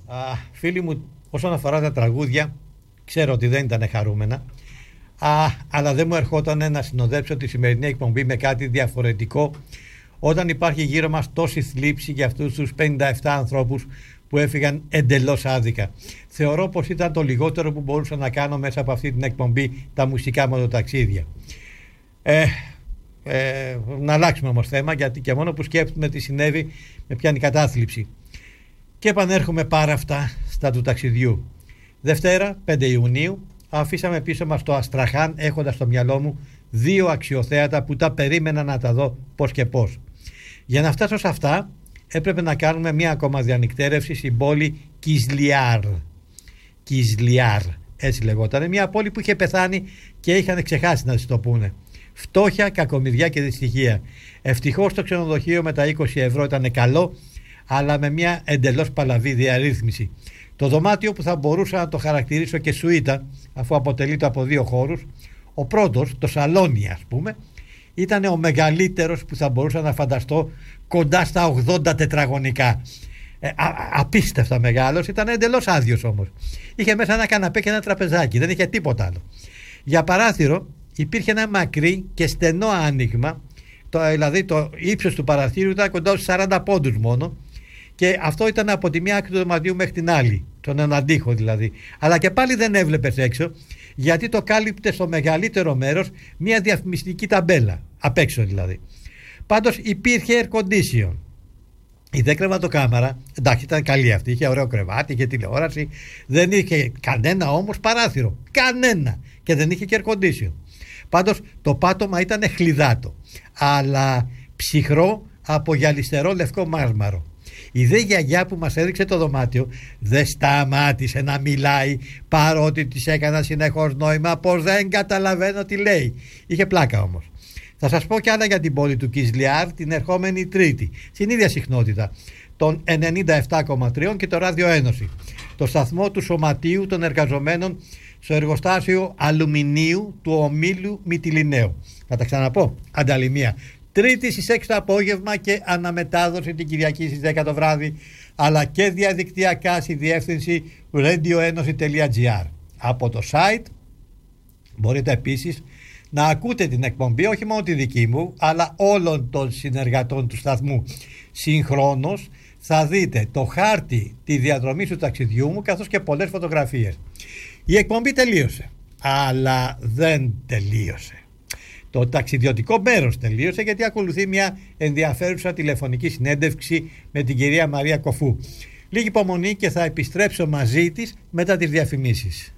Φίλοι μου, όσον αφορά τα τραγούδια, ξέρω ότι δεν ήταν χαρούμενα, αλλά δεν μου ερχόταν να συνοδέψω τη σημερινή εκπομπή με κάτι διαφορετικό όταν υπάρχει γύρω μας τόση θλίψη για αυτούς τους 57 ανθρώπους που έφυγαν εντελώς άδικα. Θεωρώ πως ήταν το λιγότερο που μπορούσα να κάνω μέσα από αυτή την εκπομπή, τα μουσικά μοτοταξίδια. Να αλλάξουμε όμως θέμα, γιατί και μόνο που σκέφτομαι τι συνέβη με πιάνει κατάθλιψη. Και επανέρχομαι πάρα αυτά στα του ταξιδιού. Δευτέρα, 5 Ιουνίου, αφήσαμε πίσω μας το Αστραχάν, έχοντας στο μυαλό μου 2 αξιοθέατα που τα περίμενα να τα δω πώς και πώς. Για να φτάσω σε αυτά έπρεπε να κάνουμε μία ακόμα διανυκτέρευση στην πόλη Κιζλιάρ. Κιζλιάρ, έτσι λεγόταν. Μια πόλη που είχε πεθάνει και είχαν ξεχάσει να της το πούνε. Φτώχεια, κακομοιριά και δυστυχία. Ευτυχώς το ξενοδοχείο με τα 20 ευρώ ήταν καλό, αλλά με μια εντελώς παλαβή διαρρύθμιση. Το δωμάτιο που θα μπορούσα να το χαρακτηρίσω και σουίτα, αφού αποτελείται από 2 χώρους, ο πρώτος, το σαλόνι ας πούμε, ήταν ο μεγαλύτερος που θα μπορούσα να φανταστώ, κοντά στα 80 τετραγωνικά. Απίστευτα μεγάλος, ήταν εντελώς άδειος όμως. Είχε μέσα ένα καναπέ και ένα τραπεζάκι, δεν είχε τίποτα άλλο. Για παράθυρο υπήρχε ένα μακρύ και στενό άνοιγμα, δηλαδή το ύψος του παραθύρου ήταν κοντά στους 40 πόντους μόνο, και αυτό ήταν από τη μία άκρη του δωματίου μέχρι την άλλη, τον εναντίχο δηλαδή. Αλλά και πάλι δεν έβλεπες έξω, γιατί το κάλυπτε στο μεγαλύτερο μέρος μια διαφημιστική ταμπέλα, απ' έξω δηλαδή. Πάντως υπήρχε air condition. Η δε κρεβατοκάμαρα, εντάξει, ήταν καλή αυτή, είχε ωραίο κρεβάτι, είχε τηλεόραση, δεν είχε κανένα όμως παράθυρο. Κανένα! Και δεν είχε και air condition. Πάντως το πάτωμα ήταν χλιδάτο, αλλά ψυχρό από γυαλιστερό λευκό μάρμαρο. Η δε γιαγιά που μας έδειξε το δωμάτιο δεν σταμάτησε να μιλάει, παρότι της έκανα συνεχώς νόημα πως δεν καταλαβαίνω τι λέει. Είχε πλάκα όμως. Θα σας πω κι άλλα για την πόλη του Κιζλιάρ την ερχόμενη Τρίτη, στην ίδια συχνότητα, των 97,3 και το Ράδιο Ένωση, το σταθμό του Σωματείου των Εργαζομένων στο εργοστάσιο αλουμινίου του ομίλου Μυτιληναίου. Θα τα ξαναπώ, ανταλημία. Τρίτη στις 6 το απόγευμα και αναμετάδοση την Κυριακή στις 10 το βράδυ, αλλά και διαδικτυακά στη διεύθυνση radioenosi.gr. Από το site μπορείτε επίσης να ακούτε την εκπομπή, όχι μόνο τη δική μου, αλλά όλων των συνεργατών του σταθμού. Συγχρόνως θα δείτε το χάρτη, τη διαδρομή του ταξιδιού μου, καθώς και πολλές φωτογραφίες. Η εκπομπή τελείωσε, αλλά δεν τελείωσε. Το ταξιδιωτικό μέρος τελείωσε, γιατί ακολουθεί μια ενδιαφέρουσα τηλεφωνική συνέντευξη με την κυρία Μαρία Κοφού. Λίγη υπομονή και θα επιστρέψω μαζί της μετά τις διαφημίσεις.